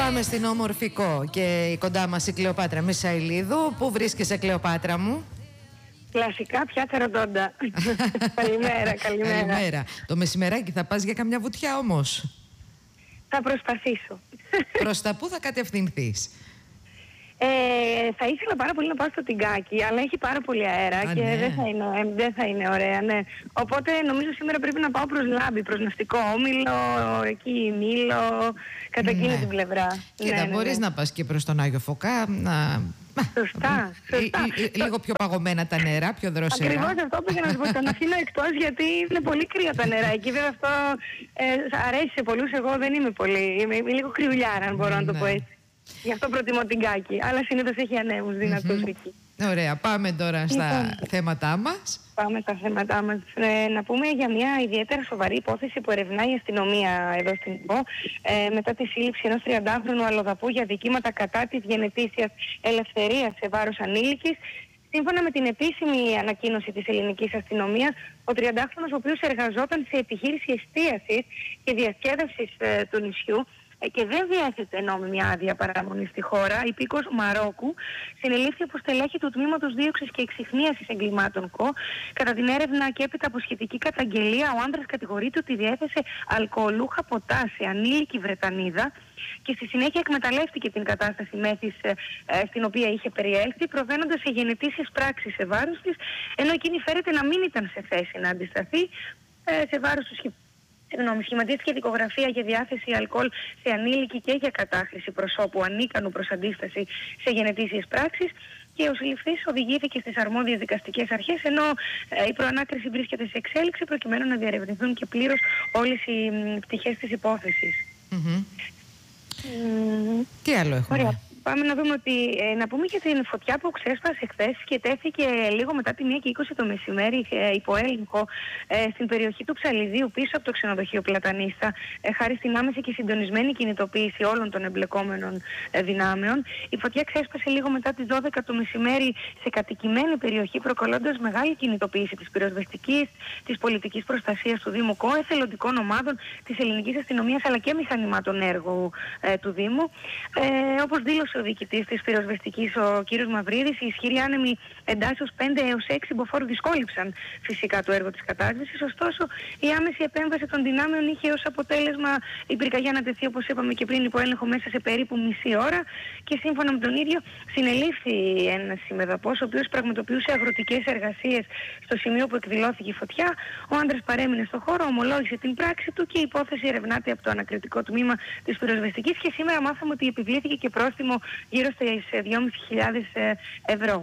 Πάμε στην όμορφη και κοντά μας η Κλεοπάτρα Μισαηλίδου. Πού βρίσκεσαι, Κλεοπάτρα μου? Κλασικά πιάτσα Ροντόντα. Καλημέρα. Καλημέρα. Το μεσημεράκι θα πας για καμιά βουτιά όμως? Θα προσπαθήσω. Προς τα πού θα κατευθυνθείς? Θα ήθελα πάρα πολύ να πάω στο Τιγκάκι, αλλά έχει πάρα πολύ αέρα και ναι. δεν θα είναι ωραία, ναι. Οπότε νομίζω σήμερα πρέπει να πάω προς Λάμπη, προς Ναυτικό Όμιλο, εκεί Μήλο, κατά εκείνη την πλευρά. Κοίτα, μπορείς να πας και προς τον Άγιο Φωκά, Σωστά. Λίγο πιο παγωμένα τα νερά, πιο δροσερά. Ακριβώς αυτό πήγα να σου πω. Τον αφήνω εκτός γιατί είναι πολύ κρύα τα νερά εκεί. Βέβαια αυτό αρέσει σε πολλούς. Εγώ δεν είμαι πολύ. Είμαι λίγο κρυουλιάρα, αν μπορώ να το πω έτσι. Γι' αυτό προτιμώ την Κάκη. Αλλά συνήθως έχει ανέμους δυνατούς εκεί. Ωραία. Πάμε τώρα στα θέματά μας. Πάμε στα θέματά μας. Να πούμε για μια ιδιαίτερα σοβαρή υπόθεση που ερευνάει η αστυνομία εδώ στην ΥΠΟ μετά τη σύλληψη ενός 30χρονου αλλοδαπού για δικήματα κατά της γενετήσιας ελευθερίας σε βάρος ανήλικης. Σύμφωνα με την επίσημη ανακοίνωση της ελληνικής αστυνομίας, ο 30χρονος, ο οποίος εργαζόταν σε επιχείρηση εστίασης και διασκέδασης του νησιού και δεν διέθετε νόμιμη άδεια παραμονή στη χώρα, υπήκος Μαρόκου, συνελήφθη από στελέχη του Τμήματος Δίωξης και Εξιχνίασης Εγκλημάτων ΚΟ. Κατά την έρευνα και έπειτα από σχετική καταγγελία, ο άντρας κατηγορείται ότι διέθεσε αλκοολούχα ποτά σε ανήλικη Βρετανίδα και στη συνέχεια εκμεταλλεύτηκε την κατάσταση μέθης στην οποία είχε περιέλθει, προβαίνοντας σε γενετήσιες πράξεις σε βάρος της, ενώ εκείνη φέρεται να μην ήταν σε θέση να αντισταθεί σε βάρος του σχηματίστηκε δικογραφία για διάθεση αλκοόλ σε ανήλικη και για κατάχρηση προσώπου ανίκανου προς αντίσταση σε γενετήσιες πράξεις και ο συλληφθής οδηγήθηκε στις αρμόδιες δικαστικές αρχές, ενώ η προανάκριση βρίσκεται σε εξέλιξη προκειμένου να διαρευνηθούν και πλήρως όλες οι πτυχές της υπόθεσης. Τι άλλο έχουμε? Ωραία. Πάμε να δούμε να πούμε για την φωτιά που ξέσπασε χθες και τέθηκε λίγο μετά τη 1:20 το μεσημέρι υπό έλεγχο στην περιοχή του Ψαλιδίου πίσω από το ξενοδοχείο Πλατανίστα, χάρη στην άμεση και συντονισμένη κινητοποίηση όλων των εμπλεκόμενων δυνάμεων. Η φωτιά ξέσπασε λίγο μετά τις 12 το μεσημέρι σε κατοικημένη περιοχή, προκαλώντας μεγάλη κινητοποίηση της πυροσβεστικής, της πολιτικής προστασίας του Δήμου ΚΟ, εθελοντικών ομάδων της ελληνικής αστυνομίας αλλά και μηχανημάτων έργου του Δήμου. Όπως δήλωσε ο διοικητής της πυροσβεστικής, ο κ. Μαυρίδης, οι ισχυροί άνεμοι εντάσσεως 5 έως 6 μποφόρ δυσκόλυψαν φυσικά το έργο της κατάσβεσης. Ωστόσο, η άμεση επέμβαση των δυνάμεων είχε ως αποτέλεσμα η πυρκαγιά να τεθεί, όπως είπαμε και πριν, υπό έλεγχο μέσα σε περίπου μισή ώρα και σύμφωνα με τον ίδιο συνελήφθη ένας συμμεδαπός, ο οποίος πραγματοποιούσε αγροτικές εργασίες στο σημείο που εκδηλώθηκε η φωτιά. Ο άντρας παρέμεινε στο χώρο, ομολόγησε την πράξη του και η υπόθεση ερευνάται από το ανακριτικό τμήμα της πυροσβεστικής και σήμερα μάθαμε ότι επιβλήθηκε και πρόστιμο γύρω στις 2.500 ευρώ.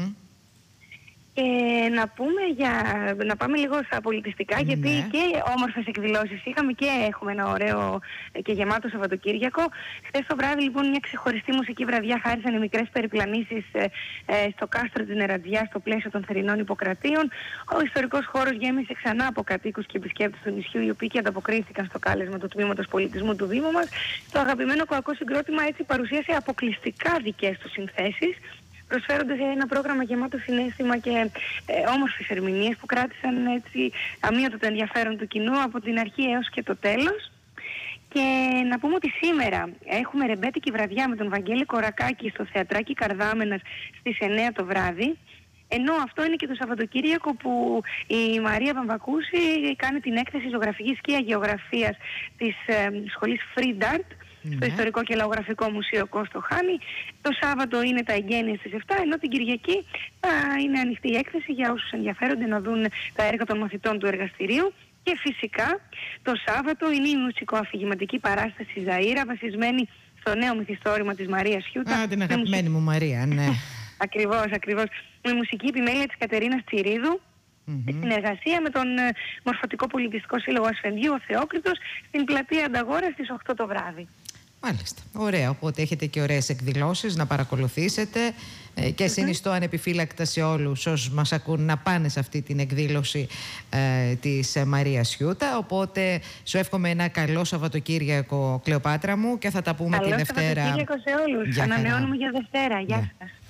Να πάμε λίγο στα πολιτιστικά, γιατί και όμορφες εκδηλώσεις είχαμε και έχουμε ένα ωραίο και γεμάτο Σαββατοκύριακο. Χθες το βράδυ λοιπόν μια ξεχωριστή μουσική βραδιά χάρισαν οι μικρές περιπλανήσεις στο κάστρο της Νερατζιάς στο πλαίσιο των θερινών Ιπποκρατίων. Ο ιστορικός χώρος γέμισε ξανά από κατοίκους και επισκέπτες του νησιού, οι οποίοι και ανταποκρίθηκαν στο κάλεσμα του Τμήματος Πολιτισμού του Δήμου μας. Το αγαπημένο κοακό συγκρότημα έτσι παρουσίασε αποκλειστικά δικές του συνθέσεις, προσφέροντας ένα πρόγραμμα γεμάτο συναίσθημα και όμορφες ερμηνείες που κράτησαν έτσι αμύωτο το ενδιαφέρον του κοινού από την αρχή έως και το τέλος. Και να πούμε ότι σήμερα έχουμε ρεμπέτικη βραδιά με τον Βαγγέλη Κορακάκη στο Θεατράκι Καρδάμενας στις 9 το βράδυ. Ενώ αυτό είναι και το Σαββατοκύριακο που η Μαρία Παμβακούση κάνει την έκθεση ζωγραφικής και αγεωγραφίας της σχολής Free Dart στο Ιστορικό και Λαογραφικό Μουσείο Κώστο Χάνη. Το Σάββατο είναι τα εγγένεια στις 7, ενώ την Κυριακή θα είναι ανοιχτή η έκθεση για όσους ενδιαφέρονται να δουν τα έργα των μαθητών του εργαστηρίου. Και φυσικά το Σάββατο είναι η μουσικοαφηγηματική παράσταση Ζαΐρα, βασισμένη στο νέο μυθιστόρημα της Μαρίας Χιούτα. Την αγαπημένη μου Μαρία, ναι. Ακριβώς. Με μουσική επιμέλεια της Κατερίνας Τσιρίδου, συνεργασία με τον Μορφωτικό Πολιτιστικό Σύλλογο Ασφεντίου, ο Θεόκριτος, στην πλατεία Ανταγόρα στις 8 το βράδυ. Μάλιστα. Ωραία. Οπότε έχετε και ωραίες εκδηλώσεις να παρακολουθήσετε και συνιστώ ανεπιφύλακτα σε όλους όσους μας ακούν να πάνε σε αυτή την εκδήλωση της Μαρίας Χιούτα. Οπότε σου εύχομαι ένα καλό Σαββατοκύριακο, Κλεοπάτρα μου, και θα τα πούμε τη Δευτέρα. Καλό Σαββατοκύριακο σε όλους. Ανανεώνουμε για Δευτέρα. Γεια σας.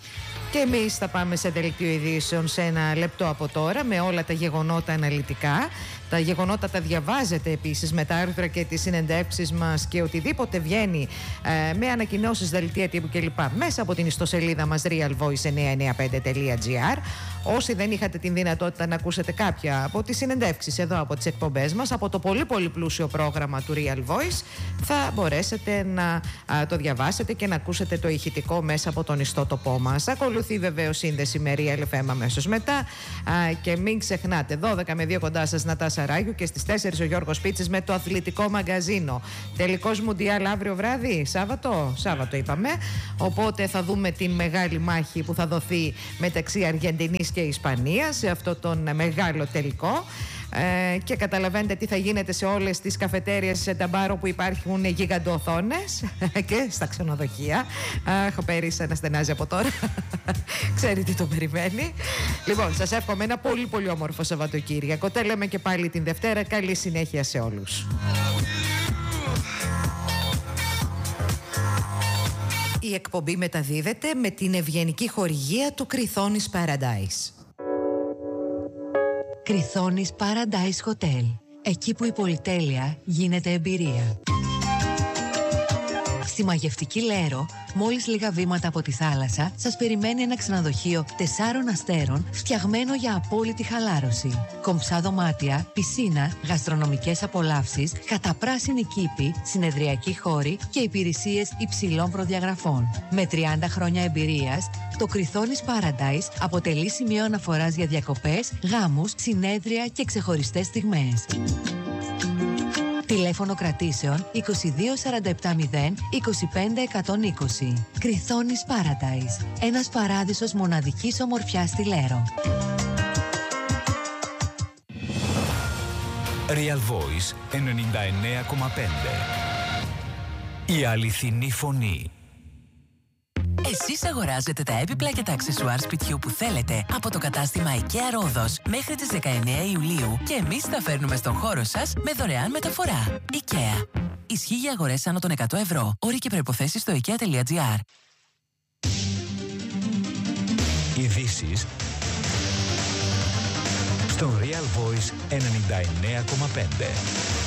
Και εμείς θα πάμε σε δελτίο ειδήσεων σε ένα λεπτό από τώρα με όλα τα γεγονότα αναλυτικά. Τα γεγονότα τα διαβάζετε επίσης με τα άρθρα και τις συνεντεύξεις μας και οτιδήποτε βγαίνει με ανακοινώσεις, δελτία τύπου κλπ. Μέσα από την ιστοσελίδα μας realvoice995.gr. Όσοι δεν είχατε την δυνατότητα να ακούσετε κάποια από τις συνεντεύξεις εδώ από τις εκπομπές μας, από το πολύ πολύ πλούσιο πρόγραμμα του Real Voice, θα μπορέσετε να το διαβάσετε και να ακούσετε το ηχητικό μέσα από τον ιστότοπό μας. Ακολουθεί βεβαίως σύνδεση με Real FM αμέσως μετά και μην ξεχνάτε 12 με 2 κοντά σας Νατάσα Ράγιου και στις 4 ο Γιώργος Πίτσης με το αθλητικό μαγκαζίνο. Τελικός Μουντιάλ αύριο βράδυ, Σάββατο είπαμε, οπότε θα δούμε την μεγάλη μάχη που θα δοθεί μεταξύ Αργεντινής και Ισπανίας σε αυτό τον μεγάλο τελικό. Και καταλαβαίνετε τι θα γίνεται σε όλες τις καφετέριες σε Ταμπάρο που υπάρχουν γιγαντοοθόνες και στα ξενοδοχεία. Αχ, Πέρις αναστενάζει από τώρα. Ξέρει τι το περιμένει. Λοιπόν, σας εύχομαι ένα πολύ πολύ όμορφο Σαββατοκύριακο. Τα λέμε και πάλι την Δευτέρα. Καλή συνέχεια σε όλους. Η εκπομπή μεταδίδεται με την ευγενική χορηγία του Κριθόνης Paradise. Κριθόνης Paradise Hotel. Εκεί που η πολυτέλεια γίνεται εμπειρία. Στη μαγευτική Λέρο, μόλις λίγα βήματα από τη θάλασσα, σας περιμένει ένα ξενοδοχείο 4 αστέρων φτιαγμένο για απόλυτη χαλάρωση. Κομψά δωμάτια, πισίνα, γαστρονομικές απολαύσεις, καταπράσινη κήπη, συνεδριακοί χώροι και υπηρεσίες υψηλών προδιαγραφών. Με 30 χρόνια εμπειρίας, το Κριθόνης Paradise αποτελεί σημείο αναφοράς για διακοπές, γάμους, συνέδρια και ξεχωριστές στιγμές. Τηλέφωνο κρατήσεων 22 47 0 25 120. Κριθόνης Paradise. Ένας παράδεισος μοναδικής ομορφιάς στη Λέρο. Real Voice 99,5. Η αληθινή φωνή. Εσείς αγοράζετε τα έπιπλα και τα αξεσουάρ σπιτιού που θέλετε από το κατάστημα IKEA Ρόδος μέχρι τις 19 Ιουλίου και εμείς τα φέρνουμε στον χώρο σας με δωρεάν μεταφορά. IKEA. Ισχύει για αγορές άνω των 100 ευρώ. Όροι και προϋποθέσεις στο ikea.gr. Ειδήσεις στο Real Voice 99,5.